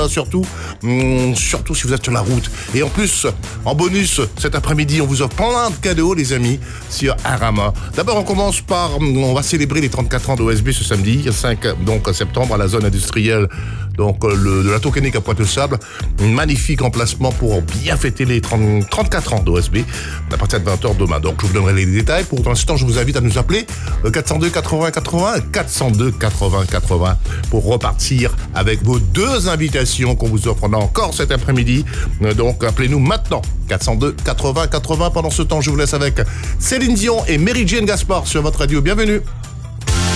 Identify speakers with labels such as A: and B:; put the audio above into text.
A: surtout si vous êtes sur la route. Et en plus, en bonus, cet après-midi, on vous offre plein de cadeaux, les amis, sur Arama. D'abord, on va célébrer les 34 ans d'OSB ce samedi, 5 septembre, à la zone industrielle de la Tocanique à Pointe-aux-Sables. Un magnifique emplacement pour bien fêter les 34 ans d'OSB à partir de 20h demain. Donc, je vous donnerai les détails. Pour l'instant, je vous invite à nous appeler 402 80 80 402 80 80 pour repartir avec vos 2 invitations qu'on vous offre encore cet après-midi. Donc, appelez-nous maintenant 402 80 80. Pendant ce temps, je vous laisse avec Céline Dion et Mary Jane Gaspard sur votre radio. Bienvenue.